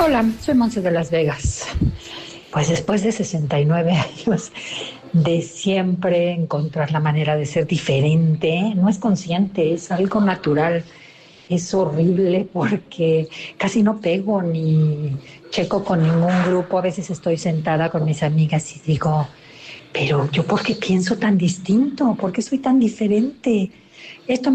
Hola, soy Monse de Las Vegas. Pues después de 69 años de siempre encontrar la manera de ser diferente, no es consciente, es algo natural. Es horrible porque casi no pego ni checo con ningún grupo. A veces estoy sentada con mis amigas y digo, pero yo ¿por qué pienso tan distinto? ¿Por qué soy tan diferente? Esto